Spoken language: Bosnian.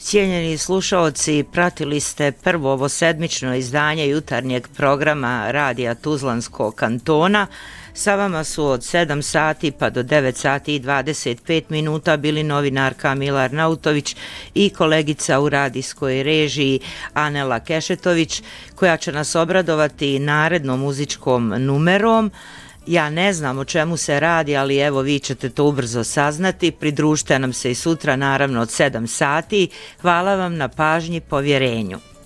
Cijenjeni slušaoci, pratili ste prvo ovosedmično izdanje jutarnjeg programa Radija Tuzlanskog kantona. Sa vama su od 7 sati pa do 9 sati i 25 minuta bili novinarka Milar Nautović i kolegica u radijskoj režiji Anela Kešetović, koja će nas obradovati narednom muzičkom numerom. Ja ne znam o čemu se radi, ali evo vi ćete to ubrzo saznati. Pridružite nam se i sutra, naravno od 7 sati. Hvala vam na pažnji, povjerenju.